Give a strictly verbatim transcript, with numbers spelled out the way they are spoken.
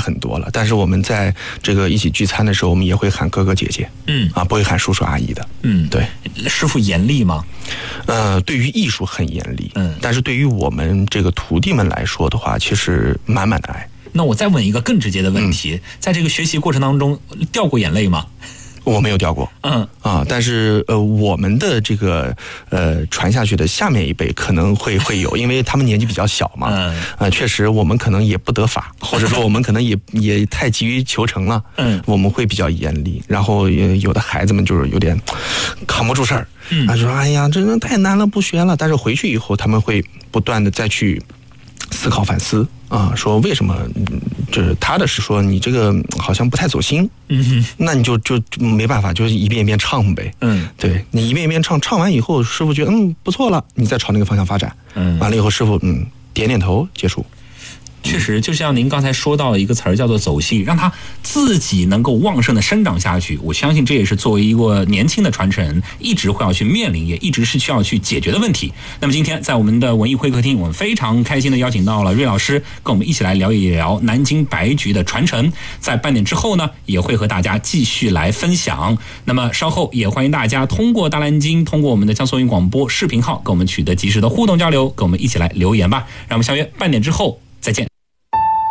很多了。但是我们在这个一起聚餐的时候，我们也会喊哥哥姐姐，嗯啊，不会喊叔叔阿姨的。 嗯， 对。 师傅严厉吗？ 呃，对于艺术很严厉， 嗯， 但是对于我们这个徒弟们来说的话，其实满满的爱。 那我再问一个更直接的问题，嗯、在这个学习过程当中掉过眼泪吗？ 我没有掉过， 嗯啊，但是呃，我们的这个呃传下去的下面一辈可能会会有，因为他们年纪比较小嘛，嗯，啊、呃，确实我们可能也不得法，或者说我们可能也也太急于求成了，嗯，我们会比较严厉，然后有的孩子们就是有点扛不住事儿，嗯，他说哎呀，这人太难了，不学了，但是回去以后他们会不断的再去思考反思啊，说为什么就是他的是说你这个好像不太走心，嗯哼，那你就就没办法，就是一遍一遍唱呗，嗯，对你一遍一遍唱，唱完以后师傅觉得嗯不错了，你再朝那个方向发展，嗯，完了以后师傅嗯点点头结束。 确实，就像您刚才说到的一个词儿叫做走心，让他自己能够旺盛的生长下去。我相信这也是作为一个年轻的传承人一直会要去面临，也一直是需要去解决的问题。那么今天在我们的文艺会客厅，我们非常开心的邀请到了芮老师，跟我们一起来聊一聊南京白菊的传承。在半点之后呢，也会和大家继续来分享。那么稍后也欢迎大家通过大蓝鲸，通过我们的江苏云广播视频号，跟我们取得及时的互动交流，跟我们一起来留言吧。让我们相约半点之后。